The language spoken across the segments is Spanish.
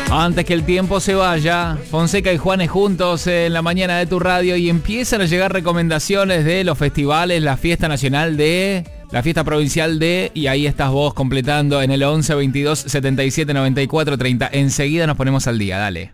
Antes que el tiempo se vaya, Fonseca y Juanes juntos en la mañana de tu radio y empiezan a llegar recomendaciones de los festivales, la fiesta nacional de, la fiesta provincial de, y ahí estás vos completando en el 11 22 77 94 30. Enseguida nos ponemos al día, dale.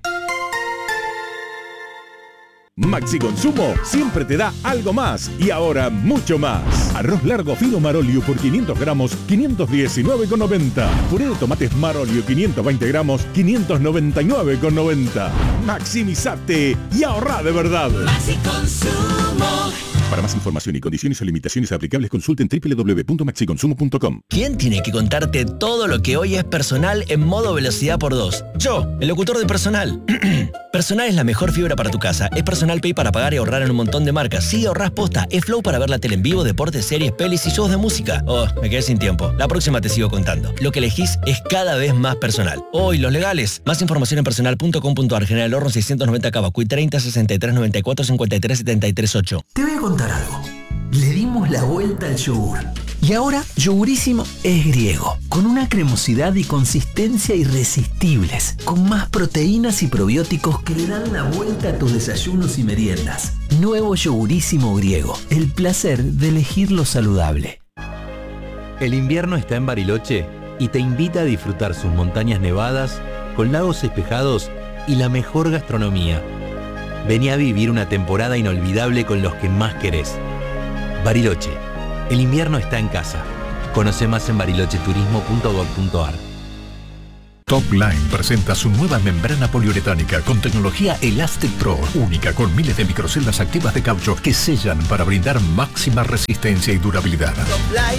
Maxi Consumo siempre te da algo más y ahora mucho más. Arroz largo fino Marolio por 500 gramos, 519,90. Puré de tomates Marolio 520 gramos, 599,90. Maximizate y ahorra de verdad. Maxi Consumo. Para más información y condiciones o limitaciones aplicables, consulten www.maxiconsumo.com. ¿Quién tiene que contarte todo lo que hoy es personal en modo velocidad por 2? Yo, el locutor de Personal. Personal es la mejor fibra para tu casa. Es Personal Pay para pagar y ahorrar en un montón de marcas. Sí, ahorrás posta. Es Flow para ver la tele en vivo, deportes, series, pelis y shows de música. Oh, me quedé sin tiempo. La próxima te sigo contando. Lo que elegís es cada vez más personal. Hoy, los legales. Más información en personal.com.ar. General Horno 690 Cavacuy 30 63 94 53 73 8. Te voy a contar algo. Le dimos la vuelta al yogur. Y ahora, Yogurísimo es griego, con una cremosidad y consistencia irresistibles, con más proteínas y probióticos que le dan la vuelta a tus desayunos y meriendas. Nuevo Yogurísimo griego, el placer de elegir lo saludable. El invierno está en Bariloche y te invita a disfrutar sus montañas nevadas, con lagos espejados y la mejor gastronomía. Vení a vivir una temporada inolvidable con los que más querés. Bariloche. El invierno está en casa. Conoce más en barilocheturismo.gov.ar. Top Line presenta su nueva membrana poliuretánica con tecnología Elastic Pro, única con miles de microceldas activas de caucho que sellan para brindar máxima resistencia y durabilidad.